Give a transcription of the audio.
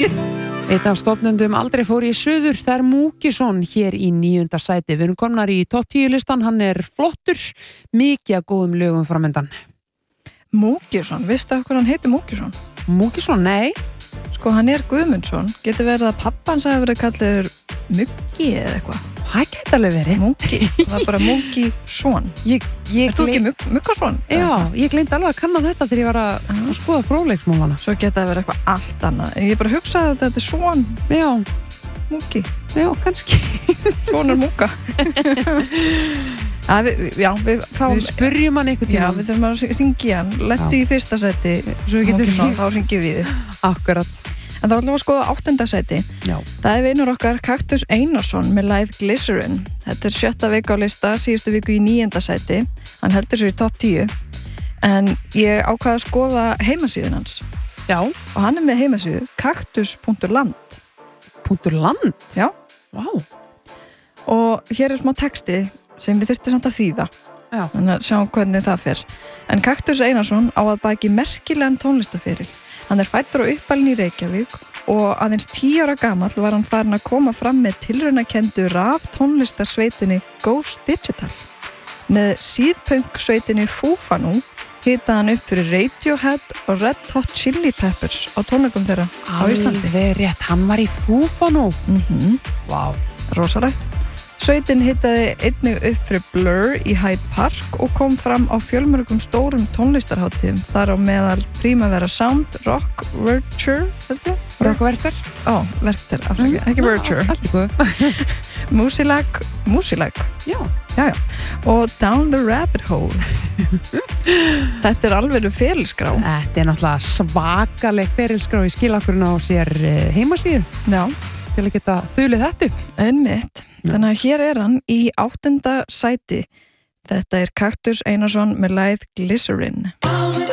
Eitt af stofnendum Aldrei fór ég suður, það Múkisson hér í 9. sæti. Við erum komnar í topp 10 listan, hann flottur, mikið af góðum lögum framöndan. Múkisson, veistu af hverju hann heitir Múkisson? Múkisson, nei. Sko, hann Guðmundsson, getur verið að pappans hafi verið kalliður Muggi eða eitthvað. Það geta alveg verið. Múki, það bara Múkisson. Þú ekki Muggason? Já, ég gleymdi alveg að kanna þetta þegar ég var að skoða fróðleiksmálana. Svo geta það verið eitthvað allt annað. En ég bara hugsaði að þetta svon. Já. Múki. Já, kannski. Svonar Múka. Við spurjum hann einhvern tíma. Já, við þurfum að syngja hann. Lentu í fyrsta seti. Múkisson, þá syngjum við. Akkurat. En þá ætlum við að skoða 8. sæti. Já. Það vinur okkar Kaktus Einarsson með lagið Glycerin. Þetta 7. viku á lista, síðustu viku í 9. sæti. Hann heldur sér í topp 10. En ég ákvað að skoða heimasíðun hans. Já. Og hann með heimasíðu kaktus.land. .land? Já. Vá. Og hér smá texti sem við þurftum samt að þýða. Já. Þannig að sjáum hvernig það fer. En Kaktus Einarsson á að baki merkilegan tónlistaferil. Hann fæddur á uppalinn í Reykjavík og aðeins 10 ára gamall var hann farin að koma fram með tilraunakenndu raf tónlistarsveitinni Ghost Digital. Með síðpunk sveitinni Foo-Fanú hitaði hann upp fyrir Radiohead og Red Hot Chili Peppers á tónleikum þeirra á Íslandi. Alveg rétt, hann var í Foo-Fanú. Vá. Rosalegt. Sveitin hitaði einnig upp fyrir Blur í Hyde Park og kom fram á fjölmörgum stórum tónlistarhátíðum, þar á meðal Primavera Sound, Rock Werchter, Rock Werchter? Werchter, ekki Werchter. Allt í góðu. Músilag. Já. Og Down the Rabbit Hole. Þetta alveg ferilskrá. Þetta náttúrulega svakaleg ferilskrá, ég skil okkur á sér heimasíðu. Já. Til að geta þulið þetta upp. Einmitt. Þannig að hér hann í 8. sæti. Þetta Kaktus Einarsson með lagið Glycerin.